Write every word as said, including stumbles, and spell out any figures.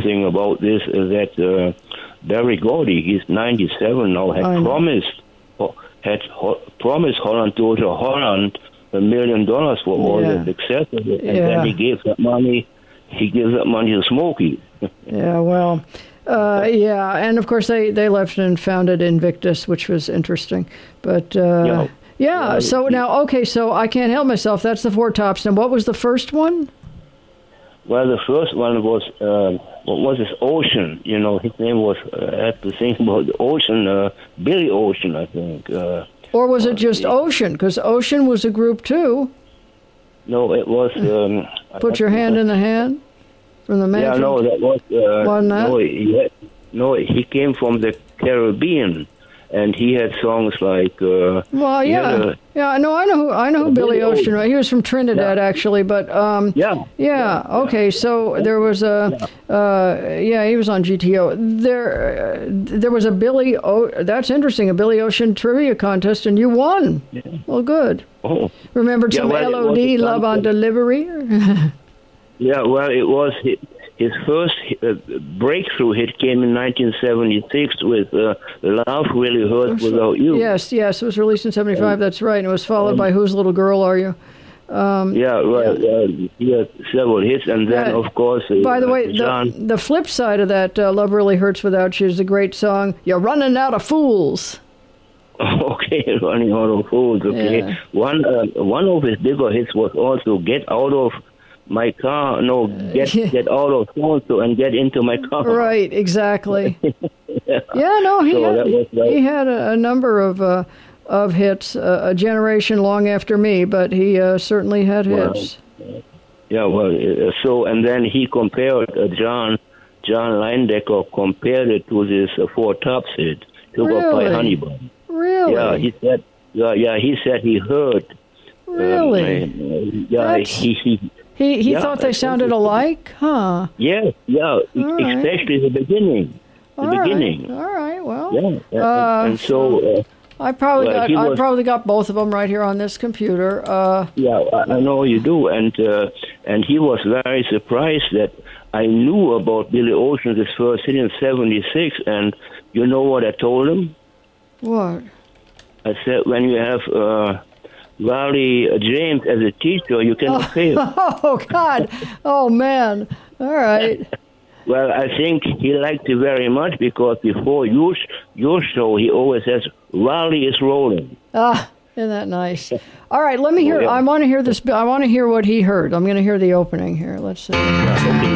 thing about this is that uh, Barry Gordy, he's ninety-seven now, had promised had ho- promised Holland Dozier Holland a million dollars for all Yeah. the success of it, and Yeah. then he gave that money. He gives that money to Smokey. Yeah, well, uh, yeah, and of course they, they left and founded Invictus, which was interesting. But uh, Yeah. yeah, Yeah, so he- now, okay, so I Can't Help Myself, that's the Four Tops. And what was the first one? Well, the first one was uh, what was his Ocean? You know, his name was. Uh, I have to think about the Ocean. Uh, Billy Ocean, I think. Uh, Or was it just Ocean? Because Ocean was a group too. no, it was. Um, Put Your Hand in the Hand from the Yeah, Manson. no, that was. Uh, Wasn't that? No, he had, no, he came from the Caribbean, and he had songs like. Uh, Well, he had yeah, a- yeah. No, I know who I know who Billy Billy Ocean. Ocean. He was from Trinidad, actually, but um, yeah. yeah. Okay, so there was a, uh, yeah, he was on G T O. There, uh, there was a Billy. O- that's interesting. A Billy Ocean trivia contest, and you won. Yeah. Well, good. Oh. Remembered Yeah, some well, it L O D, was a Love on contest. Delivery. Yeah, well, it was his, his first uh, breakthrough hit came in nineteen seventy-six with uh, "Love Really Hurts Without You." Yes, yes, it was released in seventy-five. That's right. And it was followed by Whose Little Girl Are You? Um, Yeah, right. Uh, he had several hits, and then, Yeah. of course, uh, By the way, John. the, the flip side of that, uh, Love Really Hurts Without You, is a great song, You're Running Out of Fools. Okay, Running Out of Fools. Okay, Yeah. one uh, one of his bigger hits was also "Get Out of My Car." No, get yeah. get out of so and get into my car. Right, exactly. Yeah. Yeah, no, he So had, that was like- he had a, a number of uh, of hits, uh, a generation long after me, but he uh, certainly had Well, hits. Yeah, well, uh, so and then he compared uh, John John Linedecker compared it to this uh, Four Tops hit, "Took Up by Really? Honeybun." Really? Yeah, he said. Yeah, yeah, he said he heard. uh, Really? uh, yeah, That's- he he. He he Yeah, thought they that's sounded interesting. alike? Huh. Yeah, yeah, right. especially the beginning. The All right, beginning. All right, well. Yeah, and, Uh, and so uh, I probably Well, got he I was- probably got both of them right here on this computer. Uh, yeah, I, I know you do, and uh, and he was very surprised that I knew about Billy Ocean's first hit in seventy-six, and you know what I told him? what? I said, when you have uh, Riley James as a teacher, you cannot fail. Oh God! Oh man! All right. Well, I think he liked it very much because before your, sh- your show, he always says, Riley is rolling. Ah, isn't that nice? All right, let me hear. Yeah. I want to hear this. I want to hear what he heard. I'm going to hear the opening here. Let's see. Yeah, okay.